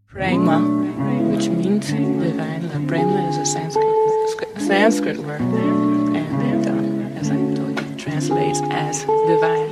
Prema, which means divine. The Prema is a Sanskrit word, and as I told you, it translates as divine.